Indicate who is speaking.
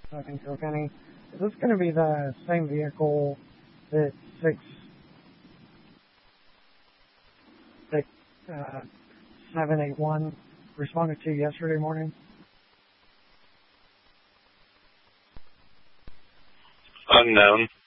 Speaker 1: Kilkenny. Is this going to be the same vehicle that 781 responded to yesterday morning?
Speaker 2: Unknown.